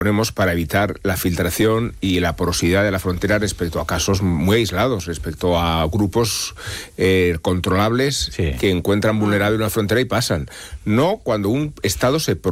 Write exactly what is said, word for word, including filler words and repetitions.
ponemos para evitar la filtración y la porosidad de la frontera respecto a casos muy aislados, respecto a grupos eh, controlables sí. que encuentran vulnerable una frontera y pasan. No cuando un Estado se